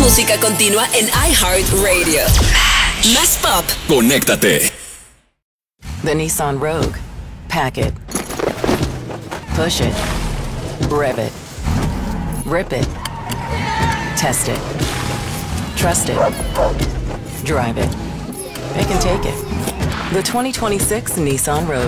música continua en iHeartRadio. Más pop. Conéctate. The Nissan Rogue. Pack it. Push it. Rev it. Rip it. Test it. Trust it. Drive it. It can take it. The 2026 Nissan Rogue.